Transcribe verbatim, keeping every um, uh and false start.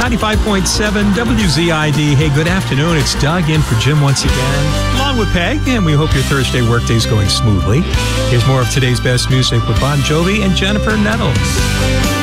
ninety-five point seven W Z I D. Hey, good afternoon. It's Doug in for Jim once again, along with Peg, and we hope your Thursday workday is going smoothly. Here's more of today's best music with Bon Jovi and Jennifer Nettles.